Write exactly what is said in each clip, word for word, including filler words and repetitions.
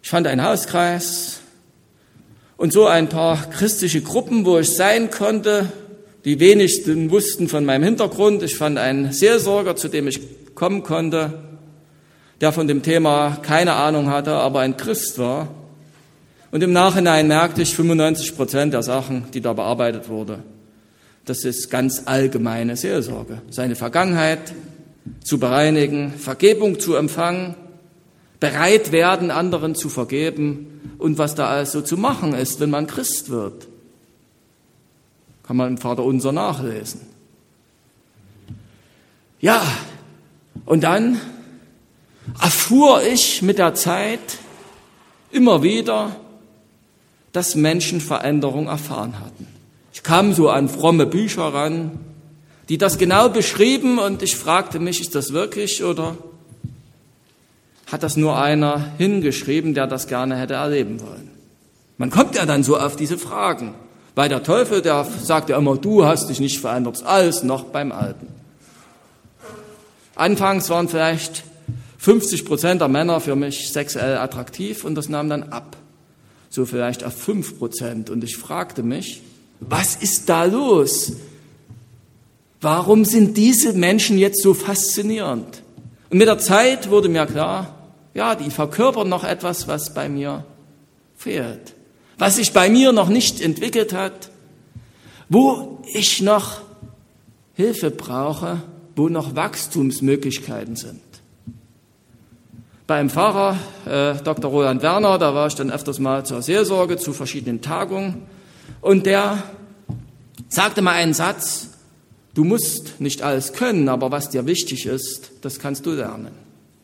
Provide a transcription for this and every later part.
Ich fand einen Hauskreis und so ein paar christliche Gruppen, wo ich sein konnte. Die wenigsten wussten von meinem Hintergrund. Ich fand einen Seelsorger, zu dem ich kommen konnte, der von dem Thema keine Ahnung hatte, aber ein Christ war. Und im Nachhinein merkte ich, fünfundneunzig Prozent der Sachen, die da bearbeitet wurde, das ist ganz allgemeine Seelsorge. Seine Vergangenheit zu bereinigen, Vergebung zu empfangen, bereit werden, anderen zu vergeben und was da alles so zu machen ist, wenn man Christ wird. Kann man im Vaterunser nachlesen. Ja, und dann erfuhr ich mit der Zeit immer wieder, dass Menschen Veränderung erfahren hatten. Ich kam so an fromme Bücher ran, die das genau beschrieben und ich fragte mich, ist das wirklich oder hat das nur einer hingeschrieben, der das gerne hätte erleben wollen? Man kommt ja dann so auf diese Fragen, weil der Teufel, der sagt ja immer, du hast dich nicht verändert, ist alles noch beim Alten. Anfangs waren vielleicht fünfzig Prozent der Männer für mich sexuell attraktiv und das nahm dann ab, so vielleicht auf fünf Prozent. Und ich fragte mich, was ist da los? Warum sind diese Menschen jetzt so faszinierend? Und mit der Zeit wurde mir klar, ja, die verkörpern noch etwas, was bei mir fehlt, was sich bei mir noch nicht entwickelt hat, wo ich noch Hilfe brauche, wo noch Wachstumsmöglichkeiten sind. Beim Pfarrer, äh, Doktor Roland Werner, da war ich dann öfters mal zur Seelsorge zu verschiedenen Tagungen und der sagte mal einen Satz, du musst nicht alles können, aber was dir wichtig ist, das kannst du lernen.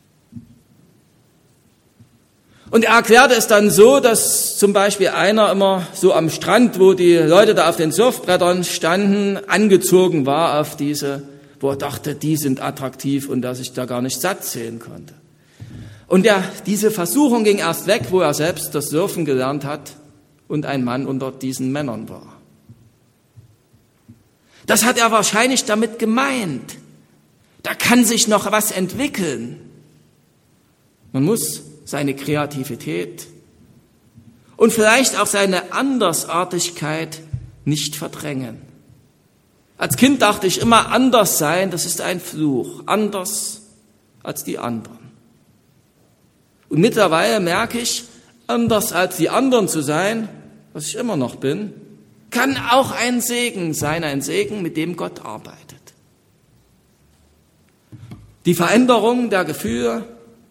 Und er erklärte es dann so, dass zum Beispiel einer immer so am Strand, wo die Leute da auf den Surfbrettern standen, angezogen war auf diese, wo er dachte, die sind attraktiv und dass ich da gar nicht satt sehen konnte. Und der, diese Versuchung ging erst weg, wo er selbst das Surfen gelernt hat und ein Mann unter diesen Männern war. Das hat er wahrscheinlich damit gemeint. Da kann sich noch was entwickeln. Man muss seine Kreativität und vielleicht auch seine Andersartigkeit nicht verdrängen. Als Kind dachte ich immer, anders sein, das ist ein Fluch, anders als die anderen. Und mittlerweile merke ich, anders als die anderen zu sein, was ich immer noch bin, kann auch ein Segen sein, ein Segen, mit dem Gott arbeitet. Die Veränderung der Gefühle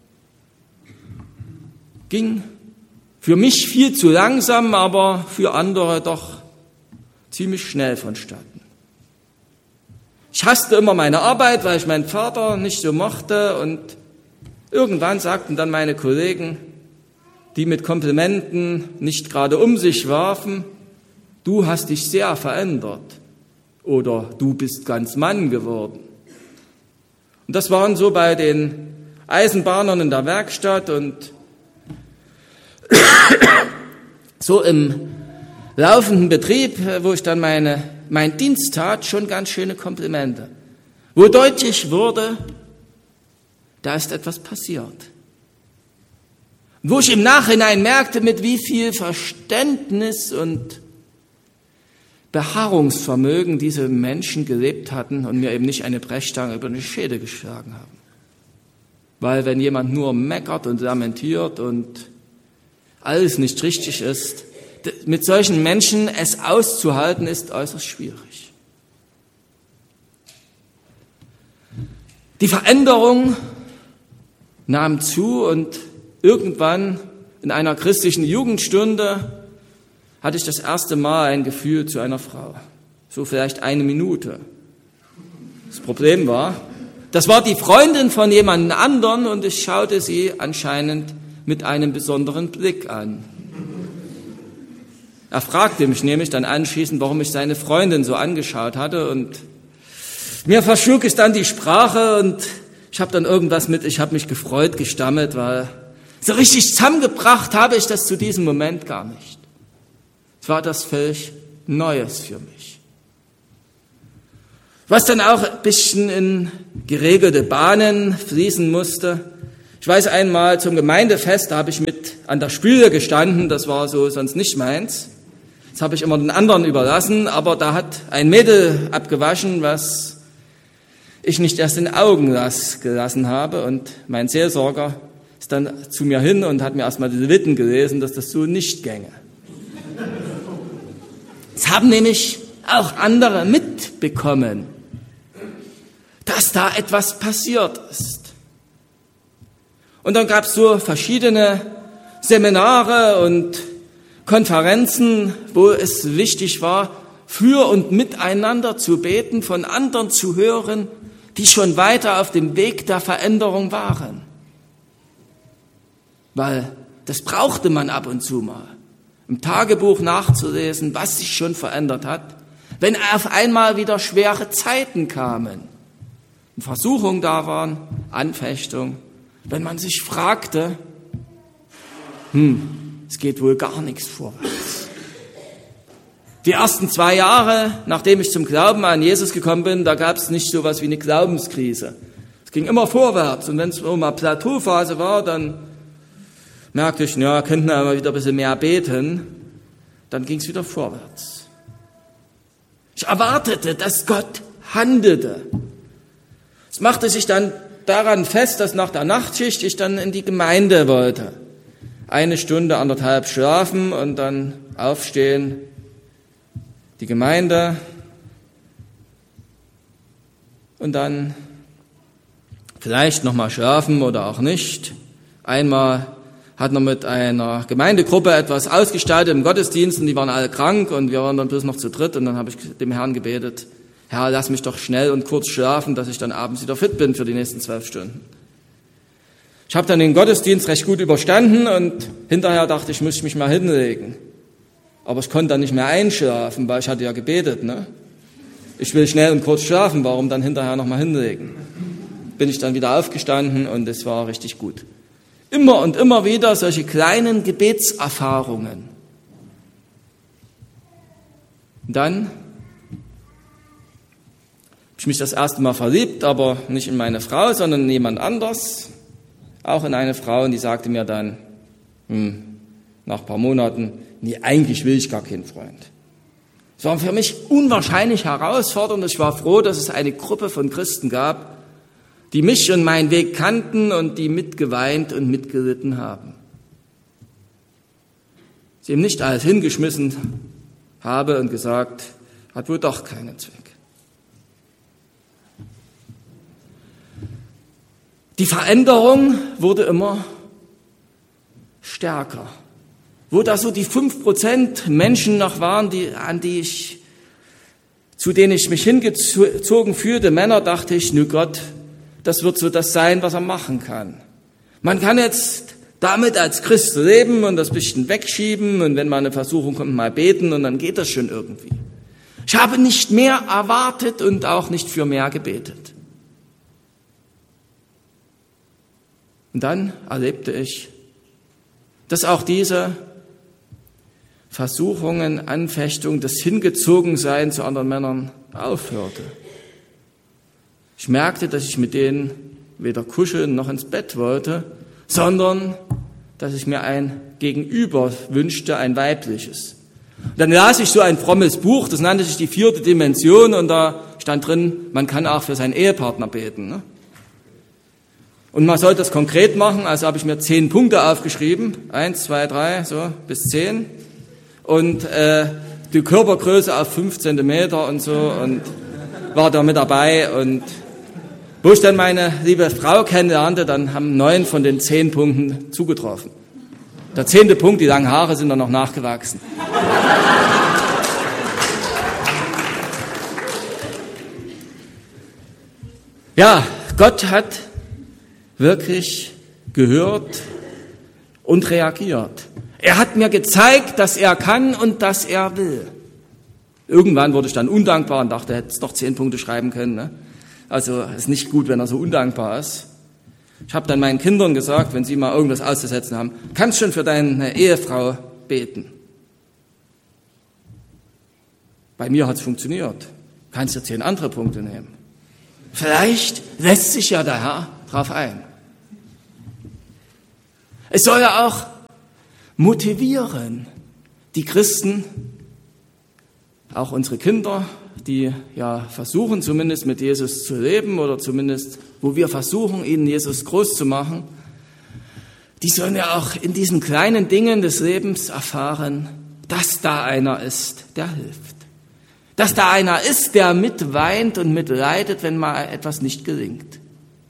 ging für mich viel zu langsam, aber für andere doch ziemlich schnell vonstatten. Ich hasste immer meine Arbeit, weil ich meinen Vater nicht so mochte und irgendwann sagten dann meine Kollegen, die mit Komplimenten nicht gerade um sich warfen, du hast dich sehr verändert oder du bist ganz Mann geworden. Und das waren so bei den Eisenbahnern in der Werkstatt und so im laufenden Betrieb, wo ich dann meine, mein Dienst tat, schon ganz schöne Komplimente. Wo deutlich wurde, da ist etwas passiert. Wo ich im Nachhinein merkte, mit wie viel Verständnis und Beharrungsvermögen diese Menschen gelebt hatten und mir eben nicht eine Brechstange über die Schädel geschlagen haben. Weil wenn jemand nur meckert und lamentiert und alles nicht richtig ist, mit solchen Menschen es auszuhalten, ist äußerst schwierig. Die Veränderung nahm zu und irgendwann in einer christlichen Jugendstunde hatte ich das erste Mal ein Gefühl zu einer Frau. So vielleicht eine Minute. Das Problem war, das war die Freundin von jemand anderen und ich schaute sie anscheinend mit einem besonderen Blick an. Er fragte mich nämlich dann anschließend, warum ich seine Freundin so angeschaut hatte und mir verschlug es dann die Sprache und ich habe dann irgendwas mit, ich habe mich gefreut, gestammelt, weil so richtig zusammengebracht habe ich das zu diesem Moment gar nicht. Es war das völlig Neues für mich. Was dann auch ein bisschen in geregelte Bahnen fließen musste. Ich Ich weiß einmal zum Gemeindefest, da habe ich mit an der Spüle gestanden, das war so sonst nicht meins. Das habe ich immer den anderen überlassen, aber da hat ein Mädel abgewaschen, was ich nicht erst in den Augen las, gelassen habe. Und mein Seelsorger ist dann zu mir hin und hat mir erstmal die Leviten gelesen, dass das so nicht gänge. Es haben nämlich auch andere mitbekommen, dass da etwas passiert ist. Und dann gab es so verschiedene Seminare und Konferenzen, wo es wichtig war, für und miteinander zu beten, von anderen zu hören, die schon weiter auf dem Weg der Veränderung waren. Weil das brauchte man ab und zu mal, im Tagebuch nachzulesen, was sich schon verändert hat, wenn auf einmal wieder schwere Zeiten kamen und Versuchungen da waren, Anfechtung, wenn man sich fragte, hm, es geht wohl gar nichts vorwärts. Die ersten zwei Jahre, nachdem ich zum Glauben an Jesus gekommen bin, da gab es nicht so was wie eine Glaubenskrise. Es ging immer vorwärts und wenn es mal Plateauphase war, dann merkte ich, ja, könnten wir mal wieder ein bisschen mehr beten, dann ging es wieder vorwärts. Ich erwartete, dass Gott handelte. Es machte sich dann daran fest, dass nach der Nachtschicht ich dann in die Gemeinde wollte. Eine Stunde, anderthalb schlafen und dann aufstehen, die Gemeinde und dann vielleicht nochmal schlafen oder auch nicht. Einmal hat man mit einer Gemeindegruppe etwas ausgestaltet im Gottesdienst und die waren alle krank und wir waren dann bloß noch zu dritt und dann habe ich dem Herrn gebetet, Herr, lass mich doch schnell und kurz schlafen, dass ich dann abends wieder fit bin für die nächsten zwölf Stunden. Ich habe dann den Gottesdienst recht gut überstanden und hinterher dachte ich, muss ich mich mal hinlegen. Aber ich konnte dann nicht mehr einschlafen, weil ich hatte ja gebetet, ne? Ich will schnell und kurz schlafen, warum dann hinterher noch mal hinlegen? Bin ich dann wieder aufgestanden und es war richtig gut. Immer und immer wieder solche kleinen Gebetserfahrungen. Und dann habe ich mich das erste Mal verliebt, aber nicht in meine Frau, sondern in jemand anders. Auch in eine Frau, und die sagte mir dann, hm, nach ein paar Monaten, nee, eigentlich will ich gar keinen Freund. Es war für mich unwahrscheinlich herausfordernd. Ich war froh, dass es eine Gruppe von Christen gab, die mich und meinen Weg kannten und die mitgeweint und mitgelitten haben. Sie ihm nicht alles hingeschmissen habe und gesagt, hat wohl doch keinen Zweck. Die Veränderung wurde immer stärker. Wo da so die fünf Prozent Menschen noch waren, die, an die ich, zu denen ich mich hingezogen fühlte, Männer, dachte ich, nu Gott, das wird so das sein, was er machen kann. Man kann jetzt damit als Christ leben und das bisschen wegschieben und wenn mal eine Versuchung kommt, mal beten und dann geht das schon irgendwie. Ich habe nicht mehr erwartet und auch nicht für mehr gebetet. Und dann erlebte ich, dass auch diese Versuchungen, Anfechtung, das Hingezogensein zu anderen Männern aufhörte. Ich merkte, dass ich mit denen weder kuscheln noch ins Bett wollte, sondern dass ich mir ein Gegenüber wünschte, ein weibliches. Und dann las ich so ein frommes Buch, das nannte sich die vierte Dimension und da stand drin, man kann auch für seinen Ehepartner beten. Ne? Und man sollte das konkret machen, also habe ich mir zehn Punkte aufgeschrieben, eins, zwei, drei, so bis zehn und äh, die Körpergröße auf fünf Zentimeter und so und war da mit dabei und wo ich dann meine liebe Frau kennenlernte, dann haben neun von den zehn Punkten zugetroffen. Der zehnte Punkt, die langen Haare sind dann noch nachgewachsen. Ja, Gott hat wirklich gehört und reagiert. Er hat mir gezeigt, dass er kann und dass er will. Irgendwann wurde ich dann undankbar und dachte, hätte es doch zehn Punkte schreiben können. Ne? Also es ist nicht gut, wenn er so undankbar ist. Ich habe dann meinen Kindern gesagt, wenn sie mal irgendwas auszusetzen haben, kannst schon für deine Ehefrau beten. Bei mir hat es funktioniert. Kannst du zehn andere Punkte nehmen. Vielleicht lässt sich ja der Herr drauf ein. Es soll ja auch motivieren, die Christen, auch unsere Kinder, die ja versuchen zumindest mit Jesus zu leben oder zumindest, wo wir versuchen, ihnen Jesus groß zu machen, die sollen ja auch in diesen kleinen Dingen des Lebens erfahren, dass da einer ist, der hilft. Dass da einer ist, der mitweint und mitleidet, wenn mal etwas nicht gelingt.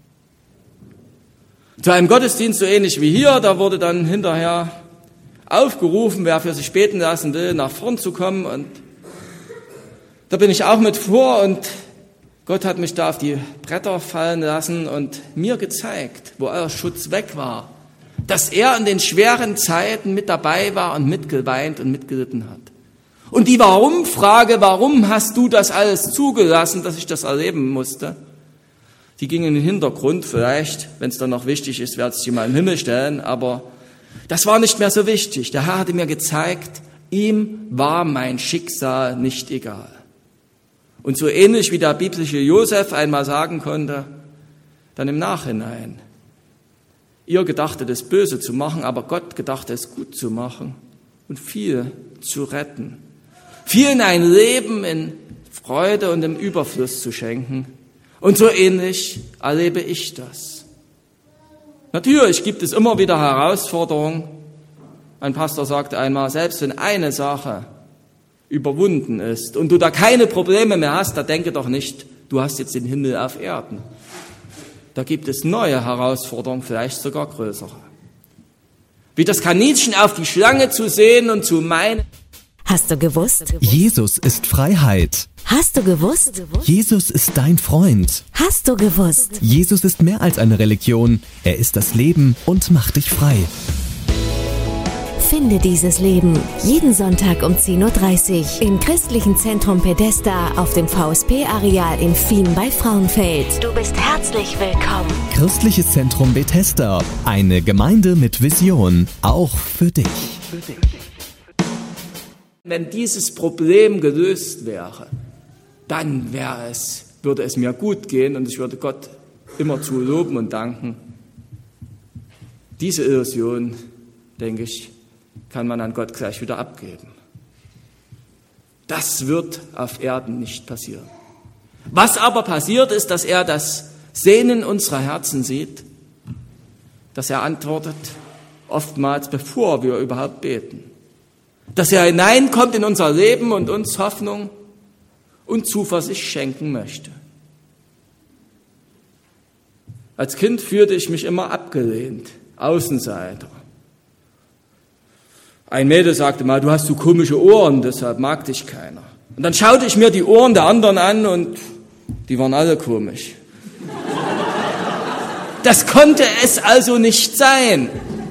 Zu einem Gottesdienst so ähnlich wie hier, da wurde dann hinterher aufgerufen, wer für sich beten lassen will, nach vorn zu kommen. Und da bin ich auch mit vor und Gott hat mich da auf die Bretter fallen lassen und mir gezeigt, wo euer Schutz weg war, dass er in den schweren Zeiten mit dabei war und mitgeweint und mitgelitten hat. Und die Warum-Frage, warum hast du das alles zugelassen, dass ich das erleben musste, die ging in den Hintergrund. Vielleicht, wenn es dann noch wichtig ist, werde ich sie mal in den Himmel stellen, aber das war nicht mehr so wichtig. Der Herr hatte mir gezeigt, ihm war mein Schicksal nicht egal. Und so ähnlich wie der biblische Josef einmal sagen konnte, dann im Nachhinein, ihr gedachtet es böse zu machen, aber Gott gedachte es gut zu machen und viel zu retten. Vielen ein Leben in Freude und im Überfluss zu schenken. Und so ähnlich erlebe ich das. Natürlich gibt es immer wieder Herausforderungen. Ein Pastor sagte einmal, selbst wenn eine Sache überwunden ist und du da keine Probleme mehr hast, da denke doch nicht, du hast jetzt den Himmel auf Erden. Da gibt es neue Herausforderungen, vielleicht sogar größere. Wie das Kaninchen auf die Schlange zu sehen und zu meinen. Hast du gewusst? Jesus ist Freiheit. Hast du gewusst? Jesus ist dein Freund. Hast du gewusst? Jesus ist mehr als eine Religion. Er ist das Leben und macht dich frei. Finde dieses Leben jeden Sonntag um zehn Uhr dreißig im Christlichen Zentrum Bethesda auf dem V S P-Areal in Fien bei Frauenfeld. Du bist herzlich willkommen. Christliches Zentrum Bethesda, eine Gemeinde mit Vision, auch für dich. Für dich. Wenn dieses Problem gelöst wäre, dann wäre es, würde es mir gut gehen und ich würde Gott immerzu loben und danken. Diese Illusion, denke ich, kann man an Gott gleich wieder abgeben. Das wird auf Erden nicht passieren. Was aber passiert ist, dass er das Sehnen unserer Herzen sieht, dass er antwortet, oftmals bevor wir überhaupt beten. Dass er hineinkommt in unser Leben und uns Hoffnung und Zuversicht schenken möchte. Als Kind fühlte ich mich immer abgelehnt, Außenseiter. Ein Mädel sagte mal, du hast so komische Ohren, deshalb mag dich keiner. Und dann schaute ich mir die Ohren der anderen an und die waren alle komisch. Das konnte es also nicht sein.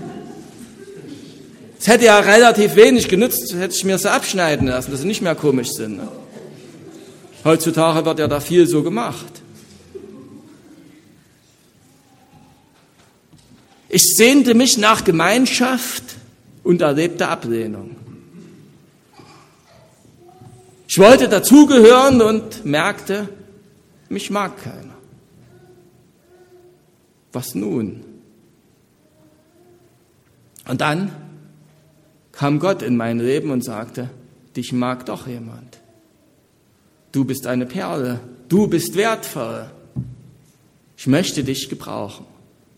Es hätte ja relativ wenig genützt, hätte ich mir so abschneiden lassen, dass sie nicht mehr komisch sind. Ne? Heutzutage wird ja da viel so gemacht. Ich sehnte mich nach Gemeinschaft und erlebte Ablehnung. Ich wollte dazugehören und merkte, mich mag keiner. Was nun? Und dann kam Gott in mein Leben und sagte, dich mag doch jemand. Du bist eine Perle, du bist wertvoll. Ich möchte dich gebrauchen.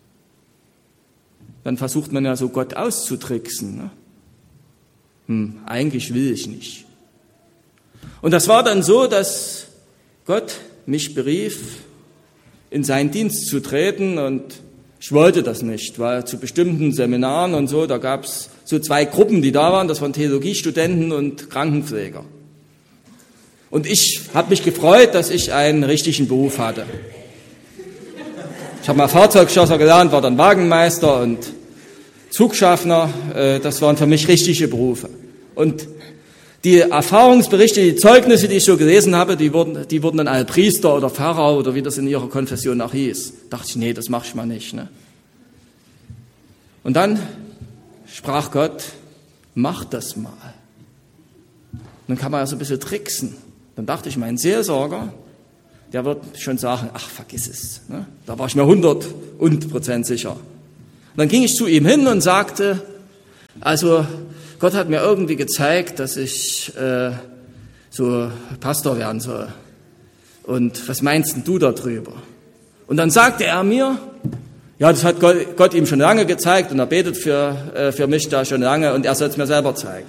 Dann versucht man ja so Gott auszutricksen. Ne? Hm, eigentlich will ich nicht. Und das war dann so, dass Gott mich berief, in seinen Dienst zu treten und ich wollte das nicht, weil zu bestimmten Seminaren und so, da gab es so zwei Gruppen, die da waren, das waren Theologiestudenten und Krankenpfleger. Und ich habe mich gefreut, dass ich einen richtigen Beruf hatte. Ich habe mal Fahrzeugschlosser gelernt, war dann Wagenmeister und Zugschaffner, das waren für mich richtige Berufe. Und die Erfahrungsberichte, die Zeugnisse, die ich so gelesen habe, die wurden, die wurden dann alle Priester oder Pfarrer oder wie das in ihrer Konfession auch hieß. Da dachte ich, nee, das mach ich mal nicht. Ne? Und dann sprach Gott, mach das mal. Und dann kann man ja so ein bisschen tricksen. Dann dachte ich, mein Seelsorger, der wird schon sagen, ach, vergiss es. Ne? Da war ich mir hundert Prozent sicher. dann ging ich zu ihm hin und sagte, also Gott hat mir irgendwie gezeigt, dass ich äh, so Pastor werden soll. Und was meinst denn du darüber? Und dann sagte er mir, ja, das hat Gott, Gott ihm schon lange gezeigt und er betet für, äh, für mich da schon lange und er soll es mir selber zeigen.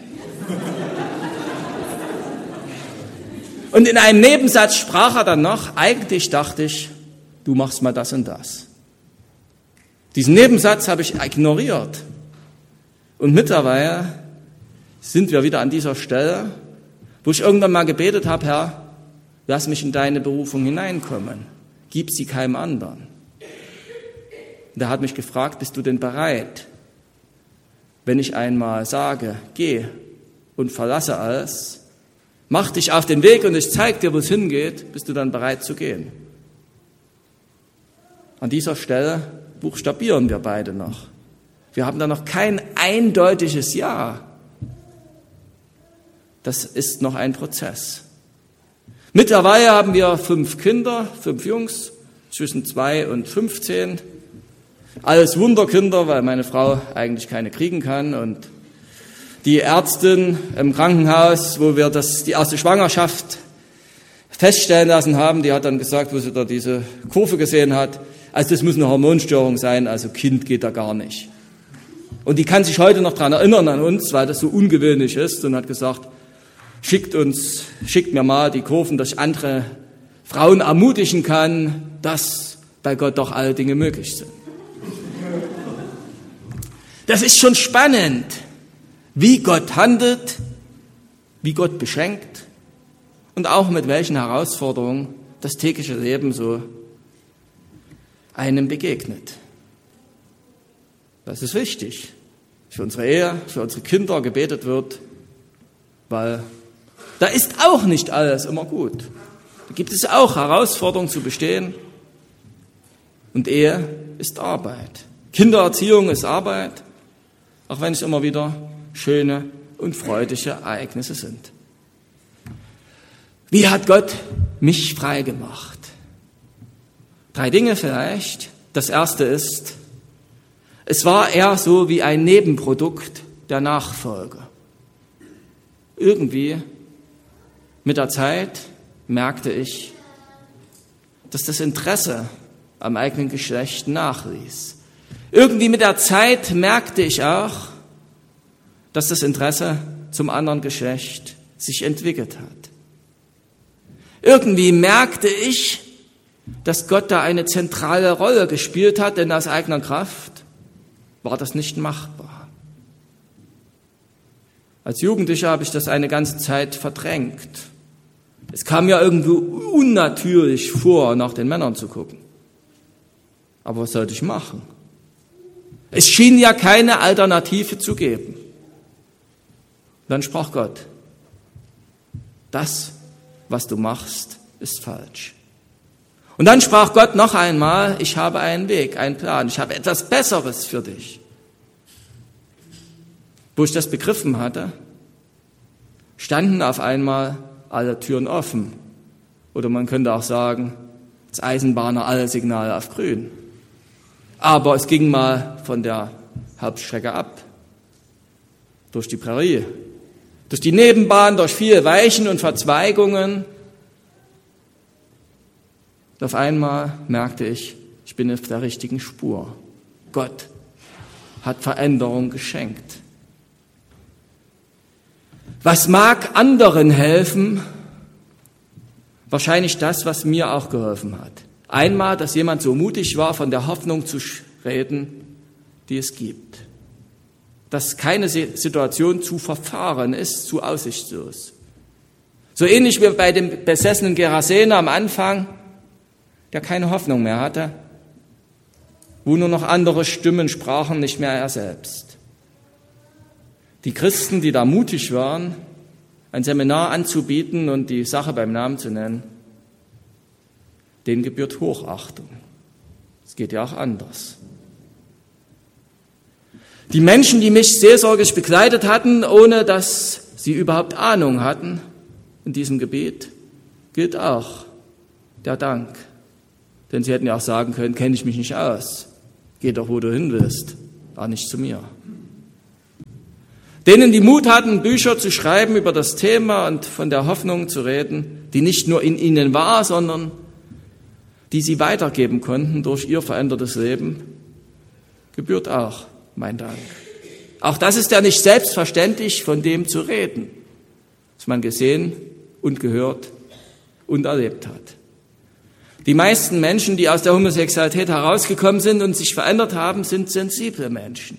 Und in einem Nebensatz sprach er dann noch, eigentlich dachte ich, du machst mal das und das. Diesen Nebensatz habe ich ignoriert. Und mittlerweile sind wir wieder an dieser Stelle, wo ich irgendwann mal gebetet habe, Herr, lass mich in deine Berufung hineinkommen. Gib sie keinem anderen. Und er hat mich gefragt, bist du denn bereit, wenn ich einmal sage, geh und verlasse alles, mach dich auf den Weg und ich zeige dir, wo es hingeht, bist du dann bereit zu gehen? An dieser Stelle buchstabieren wir beide noch. Wir haben da noch kein eindeutiges Ja. Das ist noch ein Prozess. Mittlerweile haben wir fünf Kinder, fünf Jungs, zwischen zwei und fünfzehn. Alles Wunderkinder, weil meine Frau eigentlich keine kriegen kann. Und die Ärztin im Krankenhaus, wo wir das, die erste Schwangerschaft feststellen lassen haben, die hat dann gesagt, wo sie da diese Kurve gesehen hat, also das muss eine Hormonstörung sein, also Kind geht da gar nicht. Und die kann sich heute noch daran erinnern an uns, weil das so ungewöhnlich ist und hat gesagt, schickt uns, schickt mir mal die Kurven, dass ich andere Frauen ermutigen kann, dass bei Gott doch alle Dinge möglich sind. Das ist schon spannend, wie Gott handelt, wie Gott beschenkt und auch mit welchen Herausforderungen das tägliche Leben so einem begegnet. Das ist wichtig. Für unsere Ehe, für unsere Kinder gebetet wird, weil da ist auch nicht alles immer gut. Da gibt es auch Herausforderungen zu bestehen. Und Ehe ist Arbeit. Kindererziehung ist Arbeit, auch wenn es immer wieder schöne und freudige Ereignisse sind. Wie hat Gott mich frei gemacht? Drei Dinge vielleicht. Das erste ist, es war eher so wie ein Nebenprodukt der Nachfolge. Irgendwie mit der Zeit merkte ich, dass das Interesse am eigenen Geschlecht nachließ. Irgendwie mit der Zeit merkte ich auch, dass das Interesse zum anderen Geschlecht sich entwickelt hat. Irgendwie merkte ich, dass Gott da eine zentrale Rolle gespielt hat, denn aus eigener Kraft war das nicht machbar. Als Jugendlicher habe ich das eine ganze Zeit verdrängt. Es kam mir irgendwie unnatürlich vor, nach den Männern zu gucken. Aber was sollte ich machen? Es schien ja keine Alternative zu geben. Dann sprach Gott, das, was du machst, ist falsch. Und dann sprach Gott noch einmal, ich habe einen Weg, einen Plan, ich habe etwas Besseres für dich. Wo ich das begriffen hatte, standen auf einmal alle Türen offen. Oder man könnte auch sagen, als Eisenbahner alle Signale auf grün. Aber es ging mal von der Hauptstrecke ab, durch die Prärie, durch die Nebenbahn, durch viele Weichen und Verzweigungen. Und auf einmal merkte ich, ich bin auf der richtigen Spur. Gott hat Veränderung geschenkt. Was mag anderen helfen? Wahrscheinlich das, was mir auch geholfen hat. Einmal, dass jemand so mutig war, von der Hoffnung zu reden, die es gibt. Dass keine Situation zu verfahren ist, zu aussichtslos. So ähnlich wie bei dem besessenen Gerasener am Anfang, der keine Hoffnung mehr hatte, wo nur noch andere Stimmen sprachen, nicht mehr er selbst. Die Christen, die da mutig waren, ein Seminar anzubieten und die Sache beim Namen zu nennen, denen gebührt Hochachtung. Es geht ja auch anders. Die Menschen, die mich seelsorgerisch begleitet hatten, ohne dass sie überhaupt Ahnung hatten in diesem Gebiet, gilt auch der Dank. Denn sie hätten ja auch sagen können, kenne ich mich nicht aus. Geh doch, wo du hin willst, aber nicht zu mir. Denen, die Mut hatten, Bücher zu schreiben über das Thema und von der Hoffnung zu reden, die nicht nur in ihnen war, sondern die sie weitergeben konnten durch ihr verändertes Leben, gebührt auch mein Dank. Auch das ist ja nicht selbstverständlich, von dem zu reden, was man gesehen und gehört und erlebt hat. Die meisten Menschen, die aus der Homosexualität herausgekommen sind und sich verändert haben, sind sensible Menschen.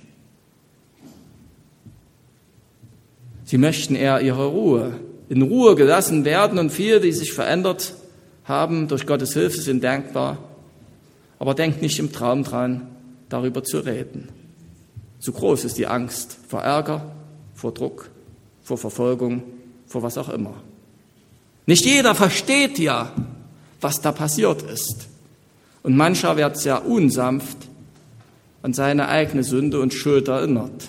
Sie möchten eher ihre Ruhe, in Ruhe gelassen werden, und viele, die sich verändert haben durch Gottes Hilfe, sind dankbar, aber denkt nicht im Traum dran, darüber zu reden. Zu groß ist die Angst vor Ärger, vor Druck, vor Verfolgung, vor was auch immer. Nicht jeder versteht ja, was da passiert ist. Und mancher wird sehr unsanft an seine eigene Sünde und Schuld erinnert.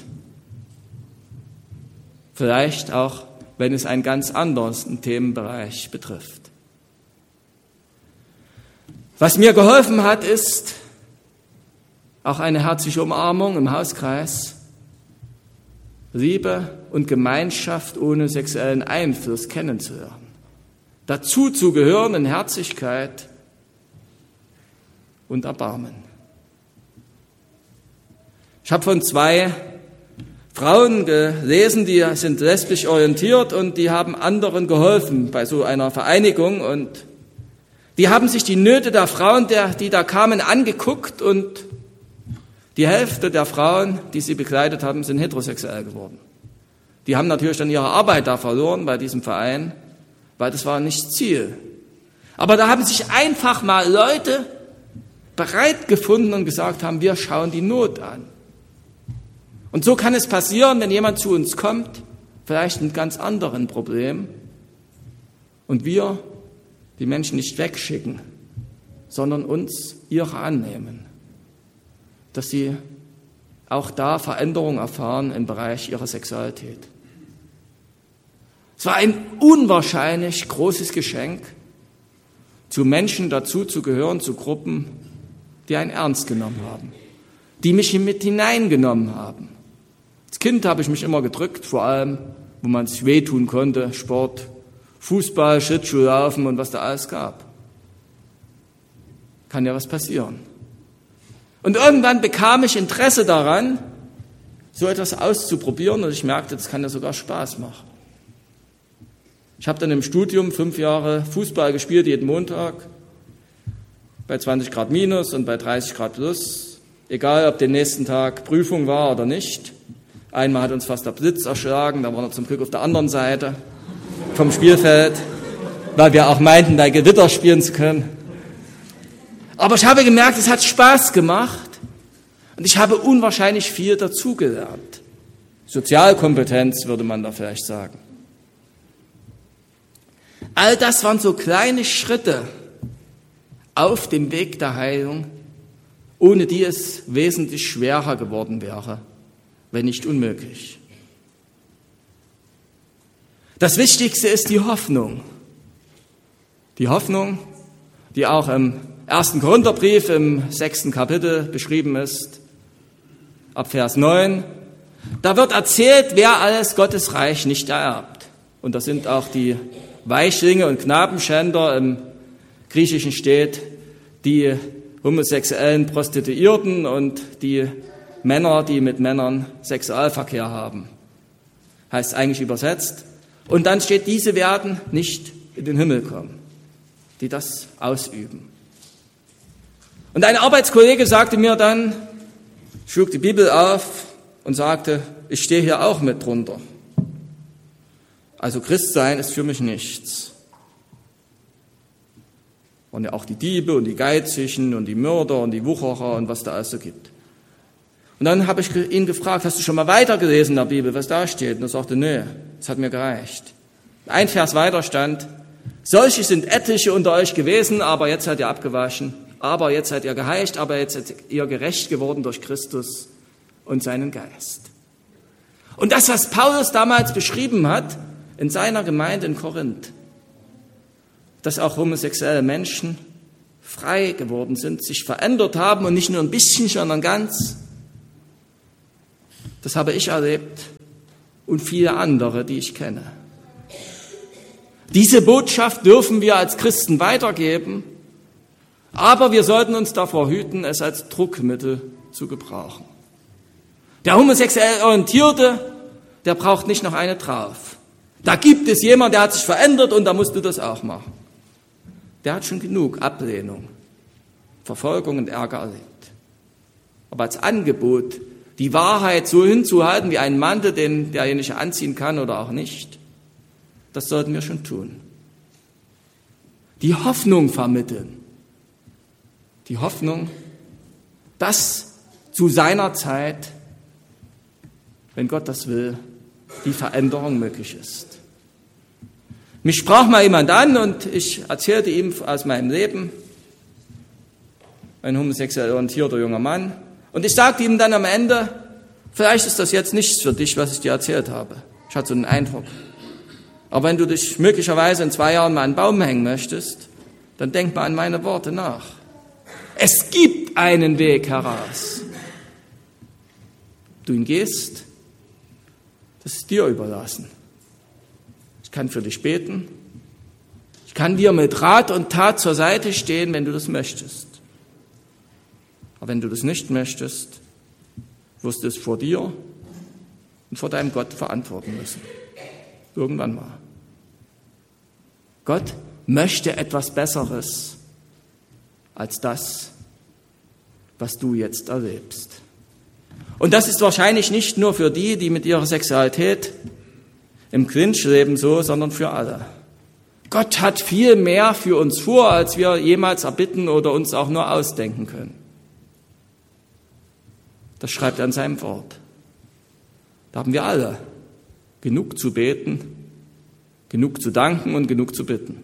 Vielleicht auch, wenn es einen ganz anderen Themenbereich betrifft. Was mir geholfen hat, ist auch eine herzliche Umarmung im Hauskreis, Liebe und Gemeinschaft ohne sexuellen Einfluss kennenzulernen. Dazu zu gehören in Herzlichkeit und Erbarmen. Ich habe von zwei Frauen gelesen, die sind lesbisch orientiert und die haben anderen geholfen bei so einer Vereinigung, und die haben sich die Nöte der Frauen, die da kamen, angeguckt, und die Hälfte der Frauen, die sie begleitet haben, sind heterosexuell geworden. Die haben natürlich dann ihre Arbeit da verloren bei diesem Verein, weil das war nicht Ziel. Aber da haben sich einfach mal Leute bereit gefunden und gesagt haben, wir schauen die Not an. Und so kann es passieren, wenn jemand zu uns kommt, vielleicht mit ganz anderen Problemen, und wir die Menschen nicht wegschicken, sondern uns ihre annehmen, dass sie auch da Veränderungen erfahren im Bereich ihrer Sexualität. Es war ein unwahrscheinlich großes Geschenk, zu Menschen dazu zu gehören, zu Gruppen, die einen ernst genommen haben, die mich mit hineingenommen haben. Als Kind habe ich mich immer gedrückt, vor allem, wo man sich wehtun konnte, Sport, Fußball, Schlittschuhlaufen und was da alles gab. Kann ja was passieren. Und irgendwann bekam ich Interesse daran, so etwas auszuprobieren, und ich merkte, das kann ja sogar Spaß machen. Ich habe dann im Studium fünf Jahre Fußball gespielt, jeden Montag, bei zwanzig Grad minus und bei dreißig Grad plus, egal ob den nächsten Tag Prüfung war oder nicht. Einmal hat uns fast der Blitz erschlagen, da waren wir zum Glück auf der anderen Seite vom Spielfeld, weil wir auch meinten, bei Gewitter spielen zu können. Aber ich habe gemerkt, es hat Spaß gemacht und ich habe unwahrscheinlich viel dazugelernt. Sozialkompetenz würde man da vielleicht sagen. All das waren so kleine Schritte auf dem Weg der Heilung, ohne die es wesentlich schwerer geworden wäre, wenn nicht unmöglich. Das Wichtigste ist die Hoffnung. Die Hoffnung, die auch im ersten Korintherbrief im sechsten Kapitel beschrieben ist, ab Vers neun. Da wird erzählt, wer alles Gottes Reich nicht ererbt. Und das sind auch die Weichlinge und Knabenschänder, im Griechischen steht, die homosexuellen Prostituierten und die Männer, die mit Männern Sexualverkehr haben. Heißt eigentlich übersetzt. Und dann steht, diese werden nicht in den Himmel kommen, die das ausüben. Und ein Arbeitskollege sagte mir dann, schlug die Bibel auf und sagte, ich stehe hier auch mit drunter. Also Christsein ist für mich nichts. Und ja auch die Diebe und die Geizigen und die Mörder und die Wucherer und was da alles so gibt. Und dann habe ich ihn gefragt, hast du schon mal weitergelesen in der Bibel, was da steht? Und er sagte, nee, das hat mir gereicht. Ein Vers weiter stand, solche sind etliche unter euch gewesen, aber jetzt seid ihr abgewaschen, aber jetzt seid ihr geheiligt, aber jetzt seid ihr gerecht geworden durch Christus und seinen Geist. Und das, was Paulus damals beschrieben hat in seiner Gemeinde in Korinth, dass auch homosexuelle Menschen frei geworden sind, sich verändert haben und nicht nur ein bisschen, sondern ganz. Das habe ich erlebt und viele andere, die ich kenne. Diese Botschaft dürfen wir als Christen weitergeben, aber wir sollten uns davor hüten, es als Druckmittel zu gebrauchen. Der homosexuell Orientierte, der braucht nicht noch eine drauf. Da gibt es jemanden, der hat sich verändert und da musst du das auch machen. Der hat schon genug Ablehnung, Verfolgung und Ärger erlebt. Aber als Angebot, die Wahrheit so hinzuhalten wie einen Mantel, den derjenige anziehen kann oder auch nicht, das sollten wir schon tun. Die Hoffnung vermitteln. Die Hoffnung, dass zu seiner Zeit, wenn Gott das will, die Veränderung möglich ist. Mich sprach mal jemand an und ich erzählte ihm aus meinem Leben, ein homosexuell orientierter junger Mann, und ich sagte ihm dann am Ende, vielleicht ist das jetzt nichts für dich, was ich dir erzählt habe. Ich hatte so einen Eindruck. Aber wenn du dich möglicherweise in zwei Jahren mal an einen Baum hängen möchtest, dann denk mal an meine Worte nach. Es gibt einen Weg heraus. Du ihn gehst, das ist dir überlassen. Ich kann für dich beten. Ich kann dir mit Rat und Tat zur Seite stehen, wenn du das möchtest. Aber wenn du das nicht möchtest, wirst du es vor dir und vor deinem Gott verantworten müssen. Irgendwann mal. Gott möchte etwas Besseres als das, was du jetzt erlebst. Und das ist wahrscheinlich nicht nur für die, die mit ihrer Sexualität im Clinch leben, so, sondern für alle. Gott hat viel mehr für uns vor, als wir jemals erbitten oder uns auch nur ausdenken können. Das schreibt er in seinem Wort. Da haben wir alle genug zu beten, genug zu danken und genug zu bitten.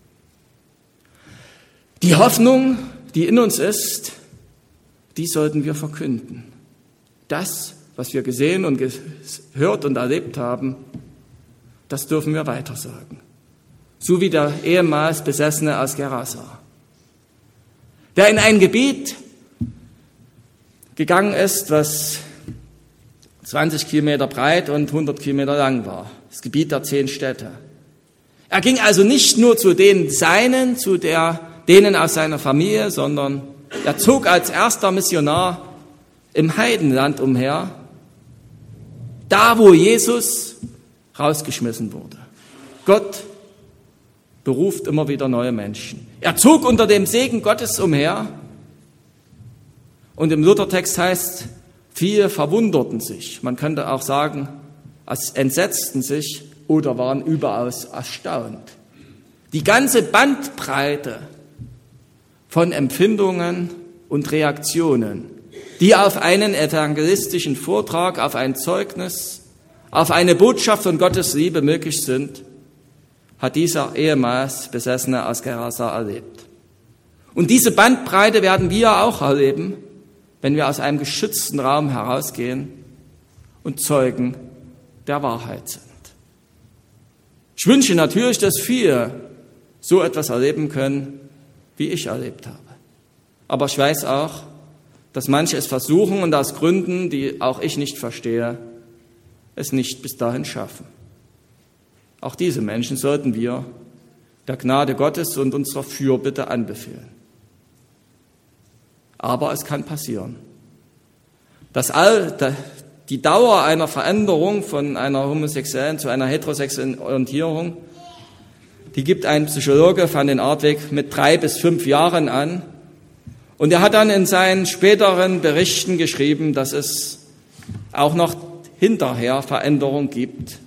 Die Hoffnung, die in uns ist, die sollten wir verkünden. Das, was wir gesehen und gehört und erlebt haben, das dürfen wir weitersagen. So wie der ehemals Besessene aus Gerasa, der in ein Gebiet gegangen ist, was zwanzig Kilometer breit und hundert Kilometer lang war. Das Gebiet der zehn Städte. Er ging also nicht nur zu den Seinen, zu der, denen aus seiner Familie, sondern er zog als erster Missionar im Heidenland umher, da wo Jesus rausgeschmissen wurde. Gott beruft immer wieder neue Menschen. Er zog unter dem Segen Gottes umher und im Luthertext heißt, viele verwunderten sich. Man könnte auch sagen, es entsetzten sich oder waren überaus erstaunt. Die ganze Bandbreite von Empfindungen und Reaktionen, die auf einen evangelistischen Vortrag, auf ein Zeugnis, auf eine Botschaft von Gottes Liebe möglich sind, hat dieser ehemals Besessene aus Gerasa erlebt. Und diese Bandbreite werden wir auch erleben, wenn wir aus einem geschützten Raum herausgehen und Zeugen der Wahrheit sind. Ich wünsche natürlich, dass viele so etwas erleben können, wie ich erlebt habe. Aber ich weiß auch, dass manche es versuchen und aus Gründen, die auch ich nicht verstehe, es nicht bis dahin schaffen. Auch diese Menschen sollten wir der Gnade Gottes und unserer Fürbitte anbefehlen. Aber es kann passieren. Das all, die Dauer einer Veränderung von einer homosexuellen zu einer heterosexuellen Orientierung, die gibt ein Psychologe van den Aardweg mit drei bis fünf Jahren an. Und er hat dann in seinen späteren Berichten geschrieben, dass es auch noch hinterher Veränderung gibt,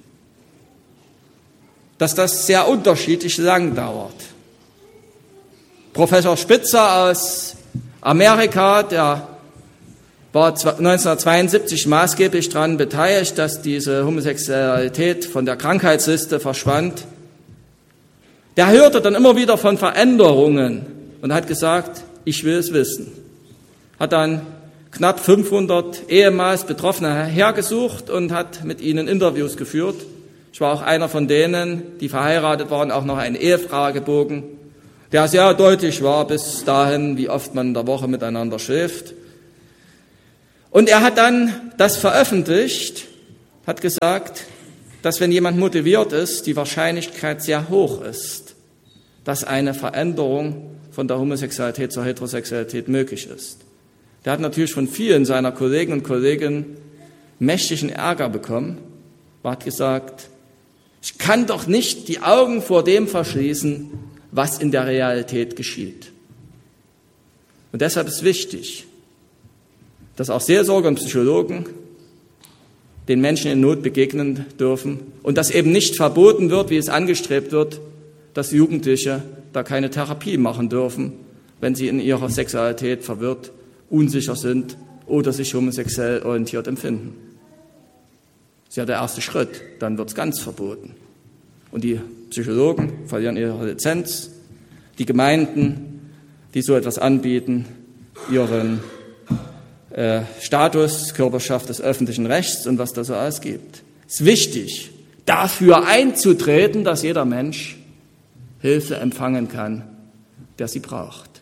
dass das sehr unterschiedlich lang dauert. Professor Spitzer aus Amerika, der war neunzehnhundertzweiundsiebzig maßgeblich daran beteiligt, dass diese Homosexualität von der Krankheitsliste verschwand. Der hörte dann immer wieder von Veränderungen und hat gesagt, ich will es wissen. Hat dann knapp fünfhundert ehemals Betroffene hergesucht und hat mit ihnen Interviews geführt. Ich war auch einer von denen, die verheiratet waren, auch noch eine Ehefrage gebogen. der sehr deutlich war bis dahin, wie oft man in der Woche miteinander schläft. Und er hat dann das veröffentlicht, hat gesagt, dass wenn jemand motiviert ist, die Wahrscheinlichkeit sehr hoch ist, dass eine Veränderung von der Homosexualität zur Heterosexualität möglich ist. Der hat natürlich von vielen seiner Kollegen und Kolleginnen mächtigen Ärger bekommen. Er hat gesagt, ich kann doch nicht die Augen vor dem verschließen, was in der Realität geschieht. Und deshalb ist wichtig, dass auch Seelsorger und Psychologen den Menschen in Not begegnen dürfen und dass eben nicht verboten wird, wie es angestrebt wird, dass Jugendliche da keine Therapie machen dürfen, wenn sie in ihrer Sexualität verwirrt, unsicher sind oder sich homosexuell orientiert empfinden. Das ist ja der erste Schritt, dann wird es ganz verboten. Und die Psychologen verlieren ihre Lizenz, die Gemeinden, die so etwas anbieten, ihren äh, Status, Körperschaft des öffentlichen Rechts und was da so alles gibt. Es ist wichtig, dafür einzutreten, dass jeder Mensch Hilfe empfangen kann, der sie braucht.